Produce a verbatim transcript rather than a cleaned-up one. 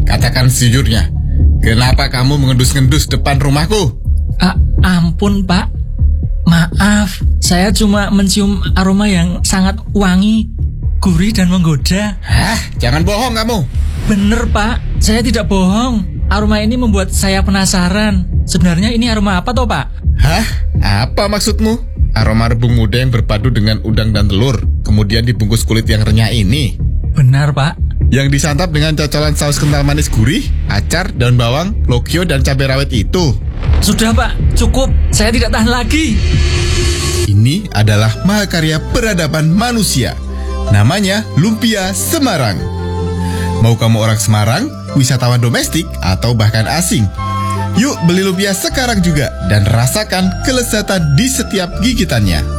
Katakan sejujurnya, kenapa kamu mengendus-ngendus depan rumahku? Ah, ampun Pak, maaf, saya cuma mencium aroma yang sangat wangi, gurih dan menggoda. Hah? Jangan bohong kamu. Bener Pak, saya tidak bohong. Aroma ini membuat saya penasaran. Sebenarnya ini aroma apa toh Pak? Hah? Apa maksudmu? Aroma rebung muda yang berpadu dengan udang dan telur, kemudian dibungkus kulit yang renyah ini. Benar Pak. Yang disantap dengan cocolan saus kental manis gurih, acar, daun bawang, lokyo, dan cabai rawit itu. Sudah Pak, cukup. Saya tidak tahan lagi. Ini adalah mahakarya peradaban manusia. Namanya Lumpia Semarang. Mau kamu orang Semarang, wisatawan domestik, atau bahkan asing? Yuk beli lumpia sekarang juga dan rasakan kelezatan di setiap gigitannya.